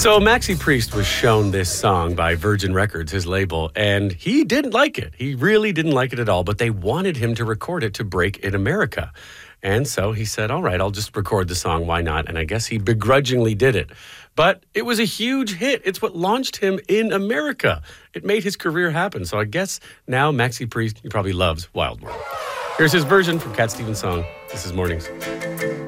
So Maxi Priest was shown this song by Virgin Records, his label, and he didn't like it. He really didn't like it at all, but they wanted him to record it to break in America. And so he said, all right, I'll just record the song. Why not? And I guess he begrudgingly did it. But it was a huge hit. It's what launched him in America. It made his career happen. So I guess now Maxi Priest, he probably loves Wild World. Here's his version from Cat Stevens' song. This is Mornings.